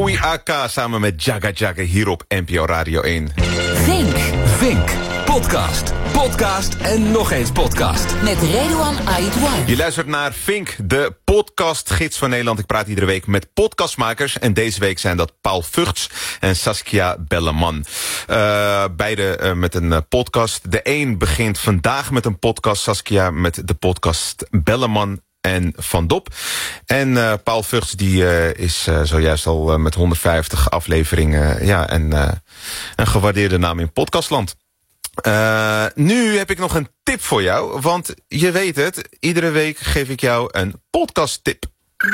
Joey AK samen met Jagga Jagga hier op NPO Radio 1. Vink. Podcast en nog eens podcast. Met Redouan Aïdouan. Je luistert naar Vink, de podcastgids van Nederland. Ik praat iedere week met podcastmakers. En deze week zijn dat Paul Vugts en Saskia Belleman. Beide met een podcast. De een begint vandaag met een podcast. Saskia met de podcast Belleman en Van Dop. En Paul Vugts die is zojuist al met 150 afleveringen een gewaardeerde naam in podcastland. Nu heb ik nog een tip voor jou, want je weet het, iedere week geef ik jou een podcasttip.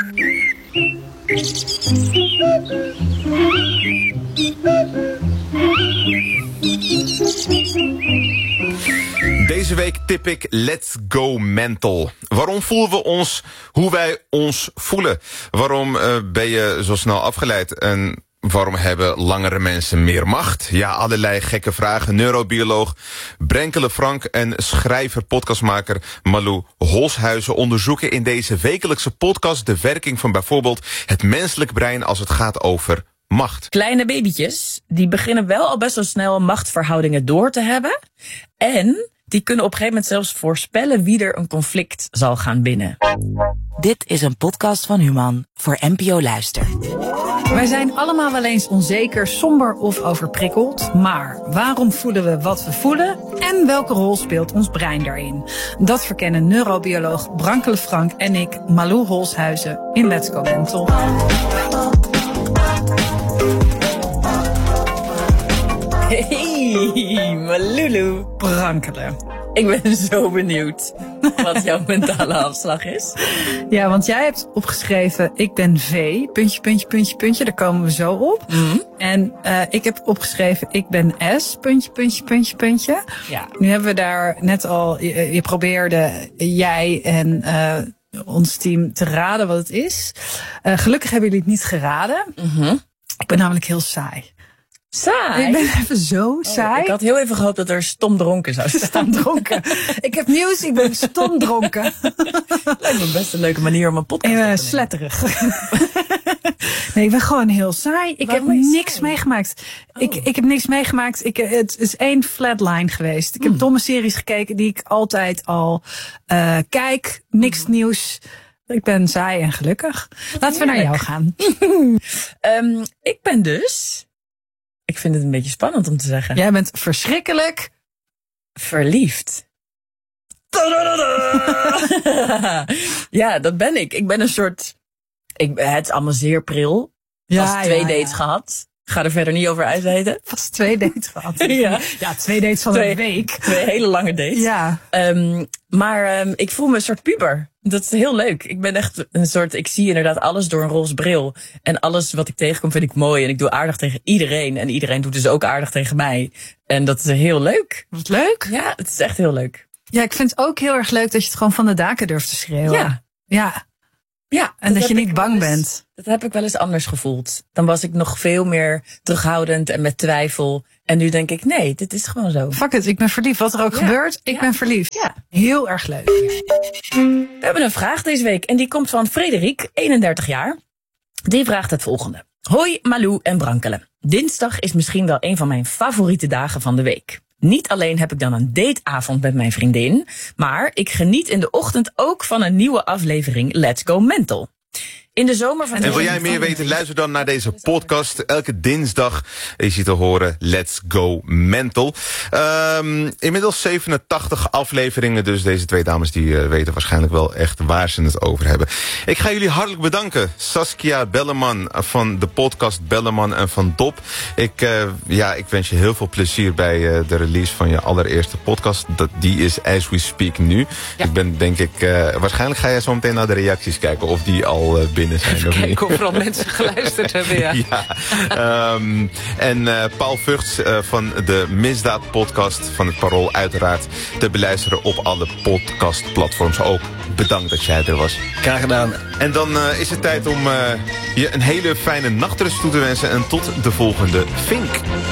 Deze week tip ik Let's Go Mental. Waarom voelen we ons hoe wij ons voelen? Waarom ben je zo snel afgeleid? En waarom hebben langere mensen meer macht? Ja, allerlei gekke vragen. Neurobioloog Brenkele Frank en schrijver, podcastmaker Malou Holshuizen onderzoeken in deze wekelijkse podcast de werking van bijvoorbeeld het menselijk brein als het gaat over macht. Kleine babytjes, die beginnen wel al best wel snel machtsverhoudingen door te hebben. En die kunnen op een gegeven moment zelfs voorspellen wie er een conflict zal gaan winnen. Dit is een podcast van Human voor NPO Luister. Wij zijn allemaal wel eens onzeker, somber of overprikkeld. Maar waarom voelen we wat we voelen? En welke rol speelt ons brein daarin? Dat verkennen neurobioloog Brenkele Frank en ik, Malou Holshuizen, in Let's Go Mental. Hey, Malulu. Brenkele. Ik ben zo benieuwd wat jouw mentale afslag is. Ja, want jij hebt opgeschreven, ik ben V, puntje, puntje, puntje, puntje. Daar komen we zo op. Mm. En ik heb opgeschreven, ik ben S, puntje, puntje, puntje, puntje. Ja. Nu hebben we daar net al, je probeerde jij en ons team te raden wat het is. Gelukkig hebben jullie het niet geraden. Mm-hmm. Ik ben namelijk heel saai. Saai? Ik ben even zo saai. Ik had heel even gehoopt dat er stom dronken zou staan. Stom dronken. Ik heb nieuws, ik ben stom dronken. Lijkt me best een leuke manier om een podcast te nemen. Sletterig. Nee, ik ben gewoon heel saai. Ik heb niks meegemaakt. Ik heb niks meegemaakt. Het is 1 flatline geweest. Ik heb domme series gekeken die ik altijd al kijk. Niks nieuws. Ik ben saai en gelukkig. Laten we naar jou gaan. Ik ben dus... Ik vind het een beetje spannend om te zeggen. Jij bent verschrikkelijk verliefd. Ja, dat ben ik. Ik ben een soort... het is allemaal zeer pril. Pas 2 dates gehad. Ga er verder niet over uitweiden. Pas 2 dates gehad. Ja, 2 dates van een week. 2 hele lange dates. Ja. Maar ik voel me een soort puber. Dat is heel leuk. Ik ben echt een soort... Ik zie inderdaad alles door een roze bril. En alles wat ik tegenkom vind ik mooi. En ik doe aardig tegen iedereen. En iedereen doet dus ook aardig tegen mij. En dat is heel leuk. Wat leuk. Ja, het is echt heel leuk. Ja, ik vind het ook heel erg leuk dat je het gewoon van de daken durft te schreeuwen. Ja. En dat je niet bang bent. Dat heb ik wel eens anders gevoeld. Dan was ik nog veel meer terughoudend en met twijfel. En nu denk ik, nee, dit is gewoon zo. Fuck it, ik ben verliefd. Wat er ook gebeurt, ik ben verliefd. Ja. Heel erg leuk. We hebben een vraag deze week en die komt van Frederik, 31 jaar. Die vraagt het volgende. Hoi Malou en Brenkele. Dinsdag is misschien wel een van mijn favoriete dagen van de week. Niet alleen heb ik dan een dateavond met mijn vriendin, maar ik geniet in de ochtend ook van een nieuwe aflevering Let's Go Mental. In de zomer van... En wil jij meer weten, luister dan naar deze podcast. Elke dinsdag is je te horen Let's Go Mental. Inmiddels 87 afleveringen, dus deze 2 dames die weten waarschijnlijk wel echt waar ze het over hebben. Ik ga jullie hartelijk bedanken. Saskia Belleman van de podcast Belleman en Van Dop. Ik wens je heel veel plezier bij de release van je allereerste podcast. Die is As We Speak nu. Ja. Ik ben denk ik... waarschijnlijk ga jij zo meteen naar de reacties kijken of die al binnen zijn. Even kijken of er al mensen geluisterd hebben, ja. En Paul Vugts van de Misdaad podcast van het Parool uiteraard te beluisteren op alle podcastplatforms. Ook bedankt dat jij er was. Graag gedaan. En dan is het tijd om je een hele fijne nachtrust toe te wensen en tot de volgende Vink.